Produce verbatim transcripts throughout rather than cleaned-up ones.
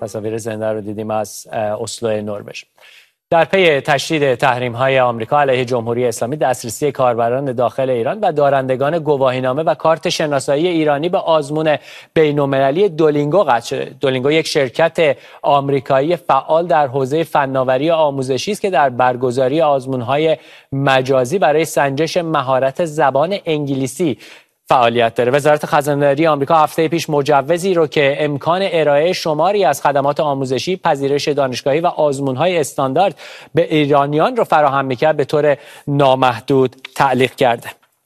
تصاویر زنده رو دیدیم از اسلو نروژ. در پی تشدید تحریم‌های آمریکا علیه جمهوری اسلامی، دسترسی کاربران داخل ایران و دارندگان گواهینامه و کارت شناسایی ایرانی به آزمون بین‌المللی دولینگو قطع شده. دولینگو یک شرکت آمریکایی فعال در حوزه فناوری آموزشی است که در برگزاری آزمون‌های مجازی برای سنجش مهارت زبان انگلیسی فعالیت داره. وزارت خزانه‌داری آمریکا هفته پیش مجوزی رو که امکان ارائه شماری از خدمات آموزشی، پذیرش دانشگاهی و آزمون‌های استاندارد به ایرانیان رو فراهم می‌کرد به طور نامحدود تعلیق کرده.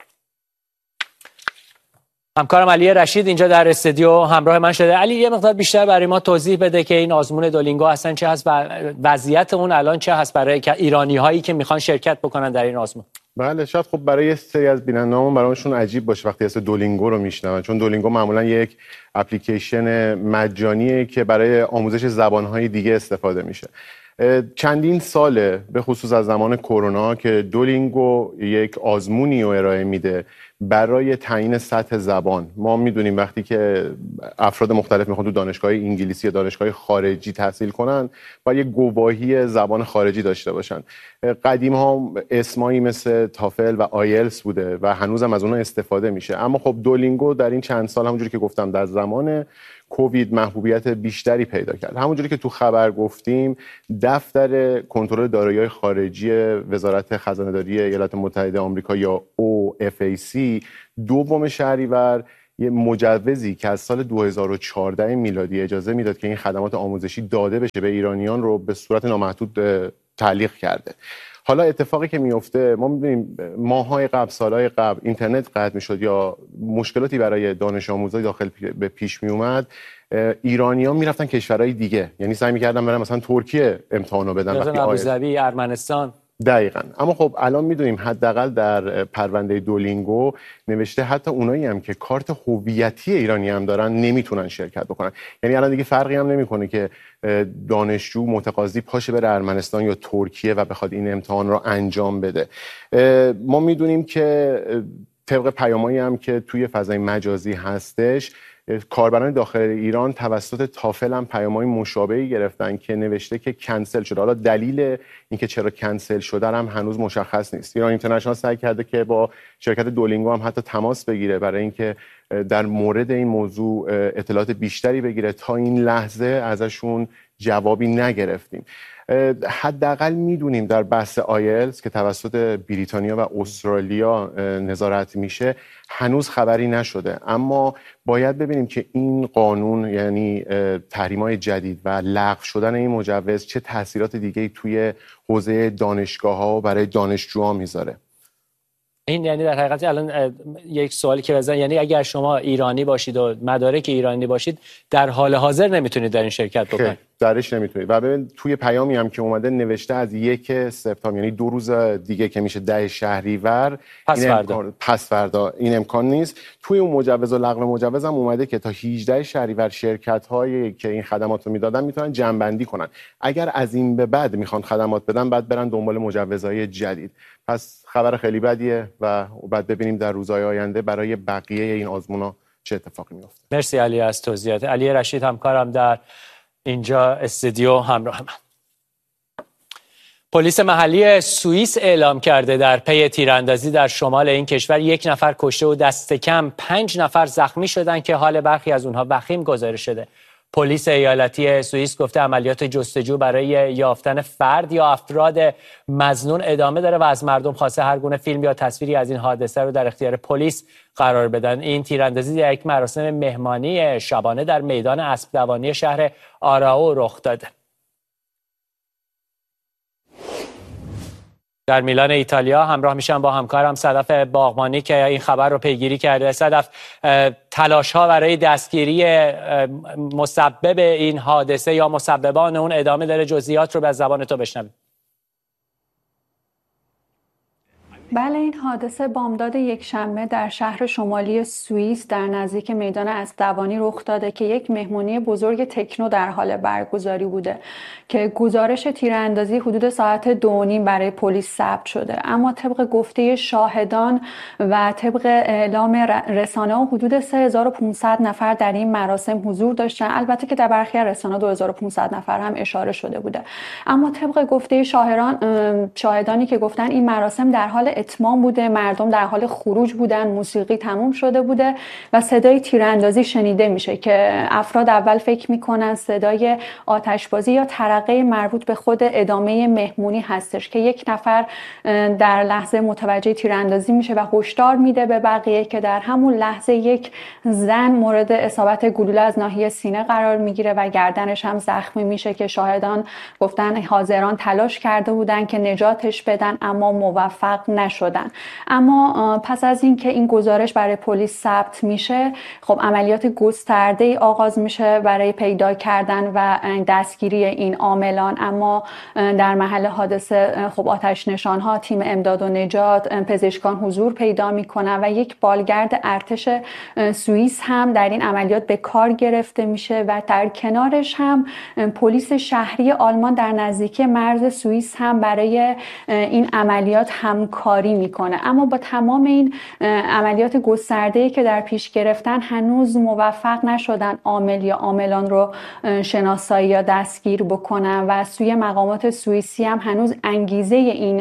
همکارم علی رشید اینجا در استودیو همراه من شده. علی، یه مقدار بیشتر برای ما توضیح بده که این آزمون دولینگو اصلا چه هست و وضعیت اون الان چه هست برای ایرانی‌هایی که میخوان شرکت بکنن در این آزمون. بله، شاید خب برای یه سری از بیننده‌هامون براشون عجیب باشه وقتی اسم دولینگو رو میشنون، چون دولینگو معمولا یک اپلیکیشن مجانیه که برای آموزش زبان‌های دیگه استفاده میشه. چندین ساله به خصوص از زمان کرونا که دولینگو یک آزمونی رو ارائه میده برای تعیین سطح زبان. ما میدونیم وقتی که افراد مختلف میخوان تو دانشگاه انگلیسی یا دانشگاه خارجی تحصیل کنن باید یک گواهی زبان خارجی داشته باشن. قدیم ها اسمایی مثل تافل و آیلتس بوده و هنوزم از اونها استفاده میشه، اما خب دولینگو در این چند سال همونجوری که گفتم در زمان کووید محبوبیت بیشتری پیدا کرد. همونجوری که تو خبر گفتیم، دفتر کنترل دارایی‌های خارجی وزارت خزانه‌داری ایالات متحده آمریکا یا او اف ای سی دوم شهریور یه مجوزی که از سال دو هزار و چهارده میلادی اجازه میداد که این خدمات آموزشی داده بشه به ایرانیان رو به صورت نامحدود تعلیق کرده. حالا اتفاقی که میفته، ما می‌بینیم ماه‌های قبل، سال‌های قبل اینترنت قطع می‌شد یا مشکلاتی برای دانش آموزای داخل به پیش میومد، ایرانیان میرفتن کشورهای دیگه، یعنی سعی می‌کردن برن مثلا ترکیه امتحانو بدن، وقتی ابوظبی، ارمنستان. دقیقاً. اما خب الان میدونیم حداقل در پرونده دولینگو نوشته حتی اونایی هم که کارت هویتی ایرانی هم دارن نمیتونن شرکت بکنن. یعنی الان دیگه فرقی هم نمیکنه که دانشجو متقاضی پاشه بره ارمنستان یا ترکیه و بخواد این امتحان رو انجام بده. ما میدونیم که طبق پیامایی هم که توی فضای مجازی هستش، کاربران داخل ایران توسط تافل هم پیام‌های مشابهی گرفتن که نوشته که کنسل شده. حالا دلیل اینکه چرا کنسل شده هم هنوز مشخص نیست. ایران اینترنشنال سعی کرده که با شرکت دولینگو هم حتی تماس بگیره برای اینکه در مورد این موضوع اطلاعات بیشتری بگیره. تا این لحظه ازشون جوابی نگرفتیم. حداقل میدونیم در بحث آیلتس که توسط بریتانیا و استرالیا نظارت میشه هنوز خبری نشده، اما باید ببینیم که این قانون، یعنی تحریم‌های جدید و لغو شدن این مجوز، چه تاثیرات دیگه‌ای توی حوزه دانشگاه‌ها و برای دانشجوها میذاره. این یعنی در حقیقت الان یک سوالی که بزنم، یعنی اگر شما ایرانی باشید و مدارک ایرانی باشید در حال حاضر نمیتونید در این شرکت بکنید؟ درش نمیتونید. و ببین توی پیامی هم که اومده نوشته از یک سپتامبر، یعنی دو روز دیگه که میشه ده شهریور، پس این فردا امکان پس فردا این امکان نیست. توی اون مجوز و لغو مجوز هم اومده که تا هجده شهریور شرکت هایی که این خدمات رو میدادن میتونن جمع‌بندی کنن. اگر از این به بعد میخوان خدمات بدن بعد برن دنبال مجوزهای جدید. پس خبر خیلی بدیه و بعد ببینیم در روزهای آینده برای بقیه این آزمونا چه اتفاقی میفته. مرسی علی از توضیحات. علی رشید همکارم در اینجا استودیو همراه من. پلیس محلی سوئیس اعلام کرده در پی تیراندازی در شمال این کشور یک نفر کشته و دست کم پنج نفر زخمی شدند که حال برخی از اونها وخیم گزارش شده. پلیس ایالتی سوئیس گفته عملیات جستجو برای یافتن فرد یا افراد مظنون ادامه داره و از مردم خواسته هر گونه فیلم یا تصویری از این حادثه رو در اختیار پلیس قرار بدن. این تیراندازی در یک مراسم مهمانی شبانه در میدان اسب دوانی شهر آراو رخ داده. در میلان ایتالیا همراه میشم با همکارم صدف باغبانی که این خبر رو پیگیری کرده. صدف، تلاش ها برای دستگیری مسبب این حادثه یا مسببان اون ادامه داره، جزئیات رو به زبان تو بشنویم. بله، این حادثه بامداد یکشنبه در شهر شمالی سوئیس در نزدیک میدان اسبدوانی رخ داده که یک مهمانی بزرگ تکنو در حال برگزاری بوده که گزارش تیراندازی حدود ساعت دو و نیم برای پلیس ثبت شده. اما طبق گفته شاهدان و طبق اعلام رسانه‌ها حدود سه هزار و پانصد نفر در این مراسم حضور داشتن، البته که در برخی رسانه‌ها دو هزار و پانصد نفر هم اشاره شده بوده. اما طبق گفته شاهدان شاهدانی که گفتن این مراسم در حال اتمام بوده، مردم در حال خروج بودن، موسیقی تموم شده بوده و صدای تیراندازی شنیده میشه که افراد اول فکر میکنن صدای آتشبازی یا ترقه مربوط به خود ادامه مهمونی هستش که یک نفر در لحظه متوجه تیراندازی میشه و هشدار میده به بقیه که در همون لحظه یک زن مورد اصابت گلوله از ناحیه سینه قرار میگیره و گردنش هم زخمی میشه که شاهدان گفتن حاضران تلاش کرده بودن که نجاتش بدن اما موفق نشدن. اما پس از اینکه این گزارش برای پلیس ثبت میشه، خب عملیات گسترده‌ای آغاز میشه برای پیدا کردن و دستگیری این عاملان. اما در محل حادثه خب آتش نشان‌ها، تیم امداد و نجات، پزشکان حضور پیدا میکنن و یک بالگرد ارتش سوئیس هم در این عملیات به کار گرفته میشه و در کنارش هم پلیس شهری آلمان در نزدیکی مرز سوئیس هم برای این عملیات همکاری میکنه. اما با تمام این عملیات گسترده‌ای که در پیش گرفتن هنوز موفق نشدن عامل یا عاملان رو شناسایی یا دستگیر بکنن و سوی مقامات سوئیسی هم هنوز انگیزه این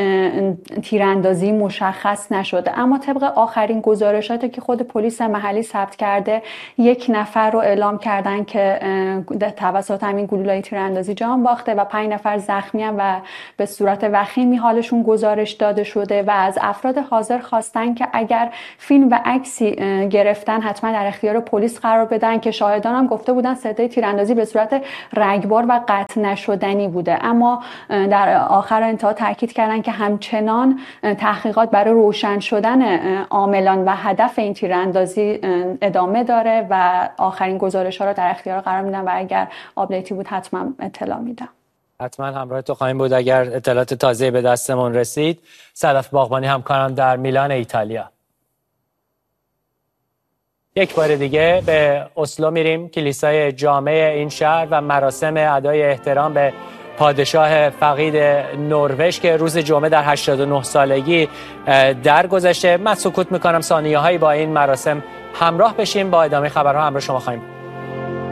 تیراندازی مشخص نشده. اما طبق آخرین گزارشاتی که خود پلیس محلی ثبت کرده، یک نفر رو اعلام کردن که توسط همین گلوله‌ای تیراندازی جان باخته و پنج نفر زخمی هم و به صورت وخیمی حالشون گزارش داده شده و از افراد حاضر خواستن که اگر فیلم و عکسی گرفتن حتما در اختیار پلیس قرار بدن که شاهدان هم گفته بودن صدای تیراندازی به صورت رگبار و قطع نشدنی بوده. اما در آخر انتها تاکید کردن که همچنان تحقیقات برای روشن شدن عاملان و هدف این تیراندازی ادامه داره و آخرین گزارش ها را در اختیار قرار میدن و اگر آپدیتی بود حتما اطلاع میدم. حتما همراه تو خواهیم بود اگر اطلاعات تازه به دستمون رسید. صدف باغبانی همکارم در میلان ایتالیا. یک بار دیگه به اسلو میریم، کلیسای جامع این شهر و مراسم ادای احترام به پادشاه فقید نروژ که روز جمعه در هشتاد و نه سالگی درگذشته. من سکوت میکنم ثانیه‌هایی با این مراسم همراه بشیم. با ادامه خبرها همراه شما خواهیم.